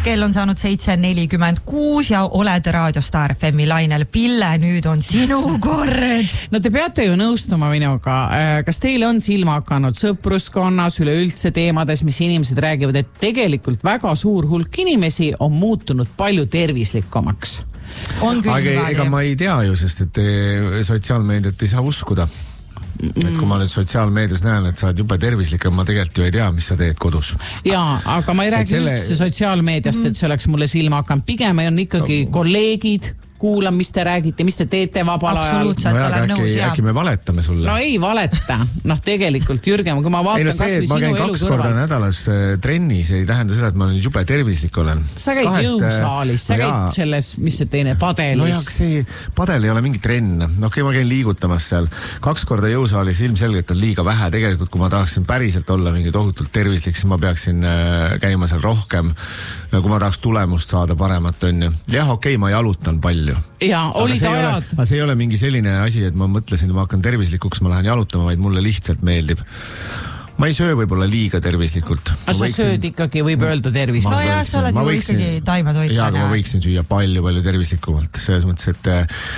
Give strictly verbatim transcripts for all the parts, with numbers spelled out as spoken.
kell on saanud seitse nelikümmend kuus ja oled Raadio Star F M-i lainel. Pille, nüüd on sinu kord. No te peate ju nõustuma minuga. Kas teile on silma hakanud sõpruskonnas üleüldse teemades, mis inimesed räägivad, et tegelikult väga suur hulk inimesi on muutunud palju tervislikumaks? On küll aga ega ma ei tea ju, sest et sotsiaalmeediat ei saa uskuda. Et kui ma nüüd sotsiaalmeedias näen, et sa oled jube tervislik, ma tegelikult ju ei tea, mis sa teed kodus. Jaa, aga ma ei räägi selle... üldse sotsiaalmeediast, et see oleks mulle silma hakanud. Pigem on ikkagi kolleegid, kuulan, mis te räägite, mis te teete vabal ajal. Absoluutselt no, olen nõus, jah. Äkki me valetame sulle. No ei valeta. Noh, tegelikult, Jürgen, kui ma vaatan ei, no see, kas või sinu elu kõrval. Ma käin kaks korda nädalas trennis, ei tähenda seda, et ma nüüd jube tervislik olen. Sa käid Kahest, jõusaalis, sa no, käid jaa. Selles, mis see teine, padelis. No jah, see padel ei ole mingi trenn. No okei, ma käin liigutamas seal. Kaks korda jõusaalis ilmselgelt on liiga vähe. Tegelikult, kui ma tahaksin päriselt olla mingi tohutult tervislik, siis ma peaksin käima seal rohkem. Kui ma tahaks tulemust saada paremat, on ju. Jah, okei, ma jalutan palju. Ja, oli see, ei ole, aga see ei ole mingi selline asi, et ma mõtlesin, et ma hakkan tervislikuks, ma lähen jalutama, vaid mulle lihtsalt meeldib. Ma ei söö võib-olla liiga tervislikult. Aga sa võiksin... sööd ikkagi, võib öelda tervislikult. No jah, sa oled ju võiksin... ikkagi taimetoitane. Jaa, aga ma võiksin süüa palju-palju tervislikumalt. Selles mõttes, et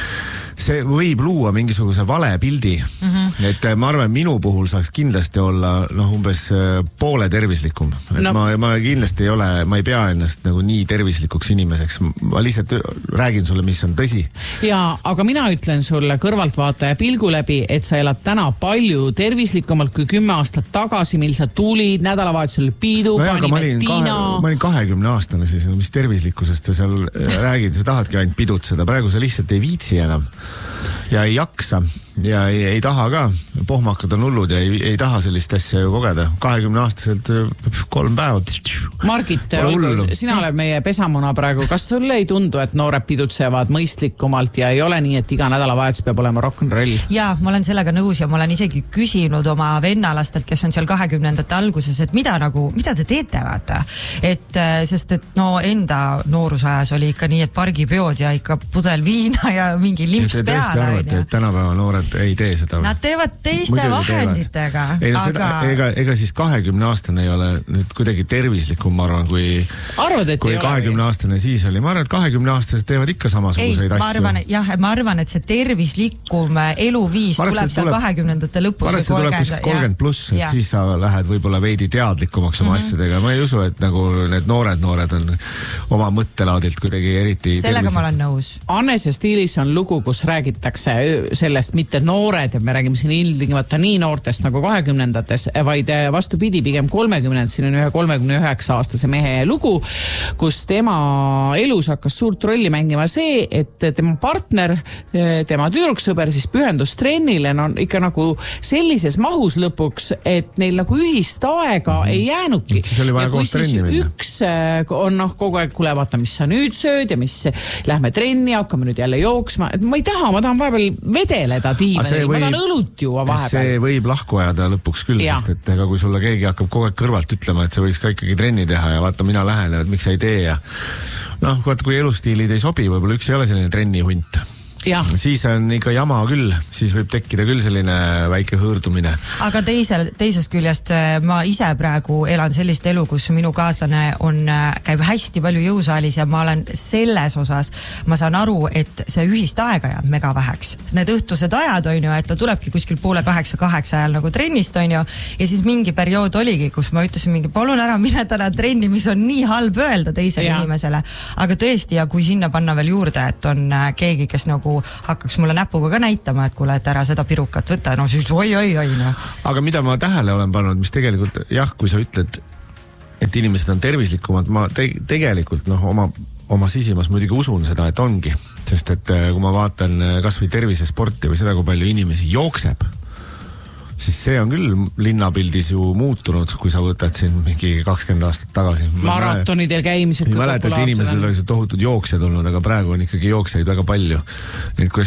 see võib luua mingisuguse vale pildi. Mm-hmm. Et ma arvan, minu puhul saaks kindlasti olla noh, umbes poole tervislikum. Et no. ma, ma kindlasti ei ole, ma ei pea ennast nagu nii tervislikuks inimeseks. Ma lihtsalt räägin sulle, mis on tõsi. Jaa, aga mina ütlen sulle kõrvaltvaataja pilgu läbi, et sa elad täna palju tervislikumalt kui kümme aastat tagasi, mil sa tulid nädalavahetusel piidu, no panime ma Tiina. Kahe, ma olin kahekümne aastane siis, mis tervislikkusest sa seal räägid, sa tahadki ainult pidutseda. Praegu sa lihtsalt ei viitsi enam. Ja ei jaksa ja ei, ei taha ka. Pohmakad on hullud ja ei, ei taha sellist asja ju kogeda. kahekümne aastaselt kolm päeva. Margit, olgu, sina oled meie pesamuna praegu. Kas sulle ei tundu, et noored pidutsevad mõistlikumalt ja ei ole nii, et iga nädalavahetus peab olema rock'n'roll? Jaa, ma olen sellega nõus ja ma olen isegi küsinud oma vennalastelt, kes on seal kahekümnendate alguses, et mida nagu, mida te teete, vaata? Et, sest et no enda noorusajas oli ikka nii, et pargipeod ja ikka pudel viina ja mingi limps peale. Arvate, et tänapäeva noored ei tee seda. Nad teevad teiste Muidugi vahenditega. Ei, no seda, aga... ega, ega siis kahekümne aastane ei ole nüüd kuidagi tervislikum, ma arvan, kui, Arvad, kui kahekümne aastane siis oli. Ma arvan, et kahekümne aastased teevad ikka samasuguseid ei, asju. Ma arvan, jah, ma arvan, et see tervislikum eluviis arvan, tuleb seal kahekümnendate lõpus. Ma arvan, et see tuleb kuskil kolmkümmend pluss, et ja. Siis sa lähed võib-olla veidi teadlikumaks oma mm-hmm. asjadega. Ma ei usu, et nagu need noored noored on oma mõttelaadilt kuidagi eriti sellega ma olen nõus. Annes ja Stiilis on lugu, kus räägitakse sellest mitte noored, me räägime siin ilmtingimata nii noortest nagu kahekümnendates, vaid vastupidi, pigem kolmekümnend, siin on ühe kolmekümne üheksa aastase mehe lugu, kus tema elus hakkas suurt rolli mängima see, et tema partner, tema tüdruksõber siis pühendus trennile, no ikka nagu sellises mahus lõpuks, et neil nagu ühist aega mm-hmm. ei jäänudki. Ja kui siis üks on noh, kogu aeg, kuule, vaata, mis sa nüüd sööd ja mis lähme trenni, hakkame nüüd jälle jooksma, et ma ei taha, ma tahan vahepeal vedeleda tiimeni, ma tahan õlut juua vahepeal. See võib lahku ajada lõpuks küll, ja. Sest et ega kui sulle keegi hakkab kogu aeg kõrvalt ütlema, et see võiks ka ikkagi trenni teha ja vaata, mina lähen ja miks sa ei tee ja noh, kui elustiilid ei sobi, võib-olla üks ei ole selline trenni hunt. Ja. Siis on ikka jama küll, siis võib tekkida küll selline väike hõõrdumine. Aga teisel, teisest küljest ma ise praegu elan sellist elu, kus minu kaaslane on, käib hästi palju jõusaalis ja ma olen selles osas, ma saan aru, et see ühist aega jääb mega väheks. Need õhtused ajad on ju, et ta tulebki kuskil poole kaheksa kaheksa ajal nagu trennist on ju ja siis mingi periood oligi, kus ma ütlesin mingi, palun ära mine täna trenni, mis on nii halb öelda teisele ja. Inimesele. Aga tõesti, ja kui sinna panna veel juurde, et on keegi, kes nagu hakkaks mulle näpuga ka näitama, et kuule, et ära seda pirukat võtta, no siis oi, oi, oi, no. Aga mida ma tähele olen pannud, mis tegelikult, jah, kui sa ütled, et inimesed on tervislikumad, ma te tegelikult, noh, oma, oma sisimas muidugi usun seda, et ongi. Sest et kui ma vaatan kas või tervisesporti või seda, kui palju inimesi jookseb, siis see on küll linnapildis ju muutunud, kui sa võtad siin mingi kakskümmend aastat tagasi. Maratonidel käimised. Ei mäleta, et inimesed oleksid tohutud jooksjad olnud, aga praegu on ikkagi jooksjaid väga palju. Nii et kui